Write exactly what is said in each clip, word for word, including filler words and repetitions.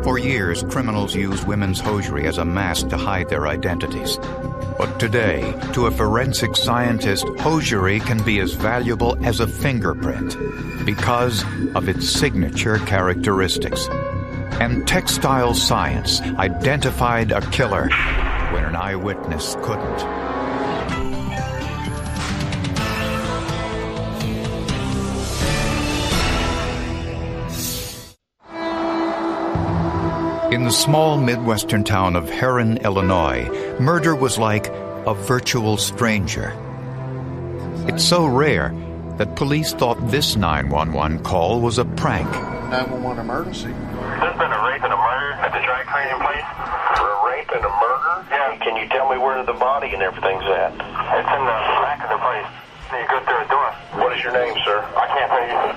For years, criminals used women's hosiery as a mask to hide their identities. But today, to a forensic scientist, hosiery can be as valuable as a fingerprint because of its signature characteristics. And textile science identified a killer when an eyewitness couldn't. In the small Midwestern town of Herrin, Illinois, murder was like a virtual stranger. It's so rare that police thought this nine one one call was a prank. nine one one emergency. There's been a rape and a murder at the dry cleaning place. For a rape and a murder? Yeah. Can you tell me where the body and everything's at? It's in the back of the place. You go through a door. What is your name, sir? I can't tell you.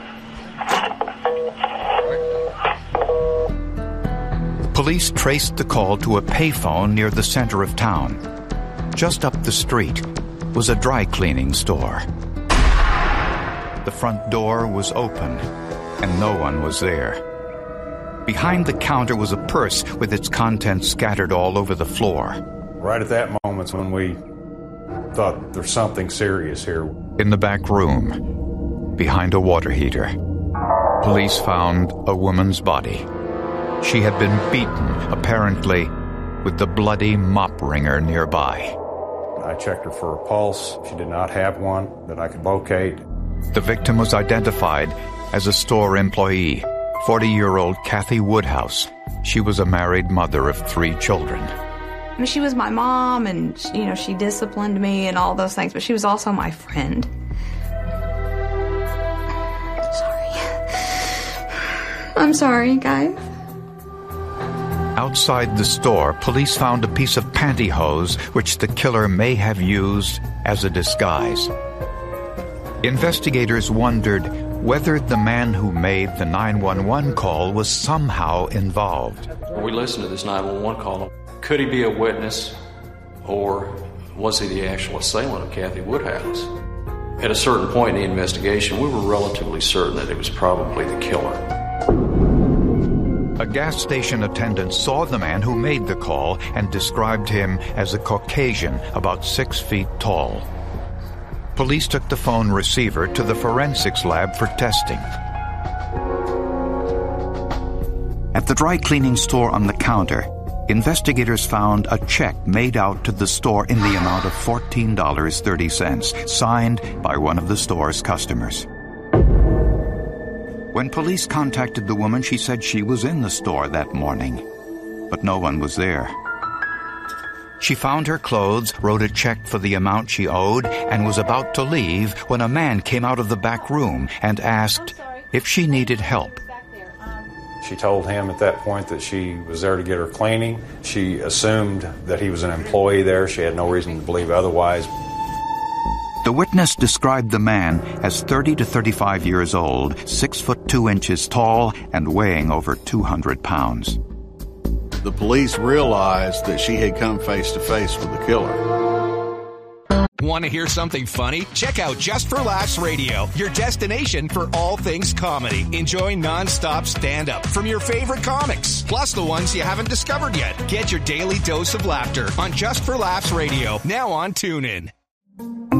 Police traced the call to a payphone near the center of town. Just up the street was a dry cleaning store. The front door was open, and no one was there. Behind the counter was a purse with its contents scattered all over the floor. Right at that moment's when we thought there's something serious here. In the back room, behind a water heater, police found a woman's body. She had been beaten, apparently, with the bloody mop wringer nearby. I checked her for a pulse. She did not have one that I could locate. The victim was identified as a store employee, forty-year-old Kathy Woodhouse. She was a married mother of three children. I mean, she was my mom, and, you know, she disciplined me and all those things, but she was also my friend. Sorry. I'm sorry, guys. Outside the store, police found a piece of pantyhose which the killer may have used as a disguise. Investigators wondered whether the man who made the nine one one call was somehow involved. We listened to this nine one one call. Could he be a witness, or was he the actual assailant of Kathy Woodhouse? At a certain point in the investigation, we were relatively certain that it was probably the killer. A gas station attendant saw the man who made the call and described him as a Caucasian, about six feet tall. Police took the phone receiver to the forensics lab for testing. At the dry cleaning store on the counter, investigators found a check made out to the store in the amount of fourteen dollars and thirty cents, signed by one of the store's customers. When police contacted the woman, she said she was in the store that morning, but no one was there. She found her clothes, wrote a check for the amount she owed, and was about to leave when a man came out of the back room and asked if she needed help. She told him at that point that she was there to get her cleaning. She assumed that he was an employee there. She had no reason to believe otherwise. The witness described the man as thirty to thirty-five years old, six foot two inches tall, and weighing over two hundred pounds. The police realized that she had come face to face with the killer. Want to hear something funny? Check out Just for Laughs Radio, your destination for all things comedy. Enjoy nonstop stand-up from your favorite comics, plus the ones you haven't discovered yet. Get your daily dose of laughter on Just for Laughs Radio, now on TuneIn.